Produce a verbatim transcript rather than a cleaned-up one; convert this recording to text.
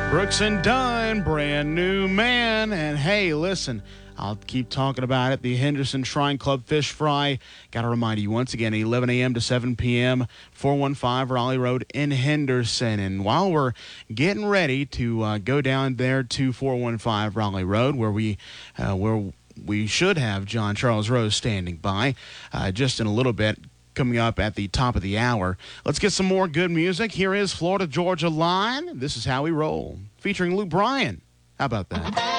Brooks and Dunn, brand new man. And hey, listen, I'll keep talking about it. The Henderson Shrine Club Fish Fry. Got to remind you once again, eleven a.m. to seven p.m., four one five Raleigh Road in Henderson. And while we're getting ready to uh, go down there to four one five Raleigh Road, where we, uh, where we should have John Charles Rose standing by, uh, just in a little bit, coming up at the top of the hour. Let's get some more good music. Here is Florida Georgia Line. This is How We Roll, featuring Lou Bryan. How about that?